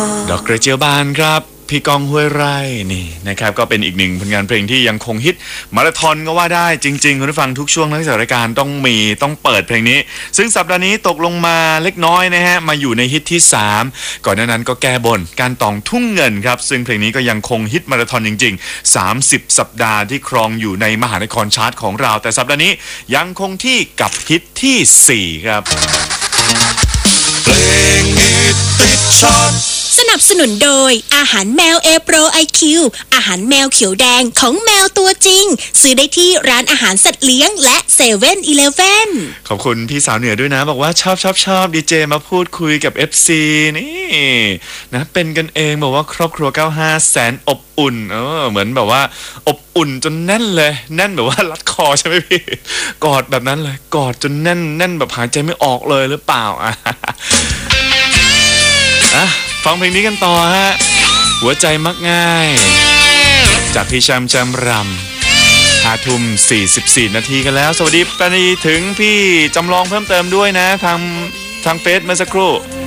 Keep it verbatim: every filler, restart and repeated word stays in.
ดอกกระเจียวบานครับพี่กองห้วยไร่นี่นะครับก็เป็นอีกหนึ่งผลงานเพลงที่ยังคงฮิตมาราธอนก็ว่าได้จริงๆคุณผู้ฟังทุกช่วงทั้งรายการต้องมีต้องเปิดเพลงนี้ซึ่งสัปดาห์นี้ตกลงมาเล็กน้อยนะฮะมาอยู่ในฮิตที่สามก่อนหน้านั้นก็แก้บนการตองทุ่งเงินครับซึ่งเพลงนี้ก็ยังคงฮิตมาราธอนจริงๆสามสิบสัปดาห์ที่ครองอยู่ในมหานครชาร์ตของเราแต่สัปดาห์นี้ยังคงที่กับฮิตที่สี่ครับเพลงฮิตติดชาร์ตสนับสนุนโดยอาหารแมวเอโปรไอคิวอาหารแมวเขียวแดงของแมวตัวจริงซื้อได้ที่ร้านอาหารสัตว์เลี้ยงและเซเว่นอีเลฟเว่นขอบคุณพี่สาวเหนือด้วยนะบอกว่าชอบชอบชอบดีเจมาพูดคุยกับ เอฟ ซี นี่นะเป็นกันเองบอกว่าครอบครัวเก้าสิบห้าแสนอบอุ่นเออเหมือนแบบว่าอบอุ่นจนแน่นเลยแน่นแบบว่ารัดคอใช่ไหมพี่กอดแบบนั้นเลยกอดจนแน่นแน่นแบบหายใจไม่ออกเลยหรือเปล่าอ่ะอ่ะฟังเพลงนี้กันต่อฮะหัวใจมักง่ายจากพี่แชมแชมรำห้าทุ่มสี่สิบสี่นาทีกันแล้วสวัสดีปานีถึงพี่จำลองเพิ่มเติมด้วยนะทางทางเฟซเมื่อสักครู่